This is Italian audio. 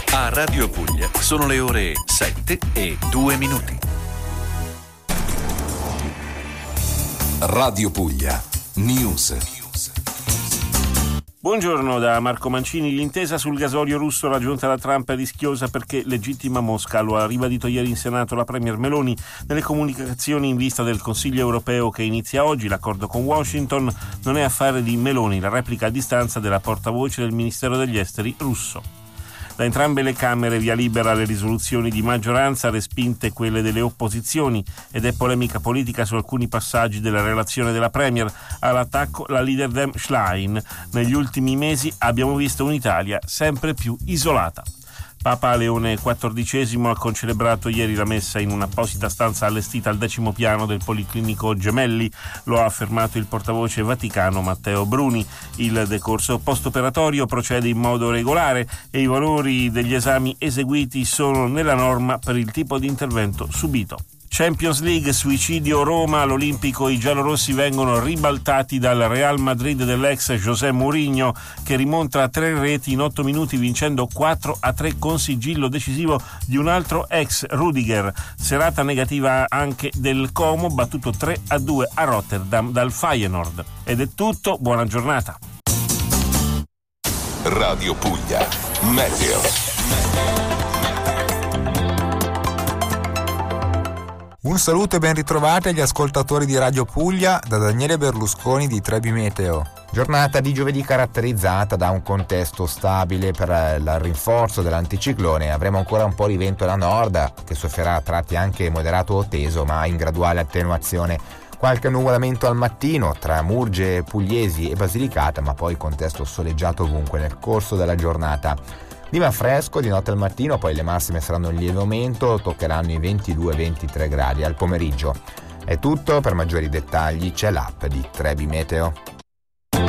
A Radio Puglia sono le ore 7:02. Radio Puglia News. Buongiorno da Marco Mancini. L'intesa sul gasolio russo raggiunta da Trump è rischiosa perché legittima Mosca. Lo ha ribadito ieri in Senato la premier Meloni nelle comunicazioni in vista del Consiglio europeo che inizia oggi. L'accordo con Washington non è affare di Meloni, la replica a distanza della portavoce del Ministero degli Esteri russo. Da entrambe le Camere via libera alle risoluzioni di maggioranza, respinte quelle delle opposizioni, ed è polemica politica su alcuni passaggi della relazione della Premier. All'attacco la leader Dem Schlein. Negli ultimi mesi abbiamo visto un'Italia sempre più isolata. Papa Leone XIV ha concelebrato ieri la messa in un'apposita stanza allestita al 10° piano del Policlinico Gemelli. Lo ha affermato il portavoce vaticano Matteo Bruni. Il decorso post-operatorio procede in modo regolare e i valori degli esami eseguiti sono nella norma per il tipo di intervento subito. Champions League, suicidio Roma, all'Olimpico i giallorossi vengono ribaltati dal Real Madrid dell'ex José Mourinho, che rimonta a 3 reti in 8 minuti vincendo 4-3 con sigillo decisivo di un altro ex, Rudiger. Serata negativa anche del Como, battuto 3-2 a Rotterdam dal Feyenoord. Ed è tutto, buona giornata. Radio Puglia Meteo. Un saluto e ben ritrovati agli ascoltatori di Radio Puglia da Daniele Berlusconi di Trebi Meteo. Giornata di giovedì caratterizzata da un contesto stabile per il rinforzo dell'anticiclone. Avremo ancora un po' di vento da nord che soffierà a tratti anche moderato o teso, ma in graduale attenuazione. Qualche nuvolamento al mattino tra Murge, Pugliesi e Basilicata, ma poi contesto soleggiato ovunque nel corso della giornata. Clima fresco di notte al mattino, poi le massime saranno in lieve aumento, toccheranno i 22-23 gradi al pomeriggio. È tutto, per maggiori dettagli c'è l'app di Trebi Meteo.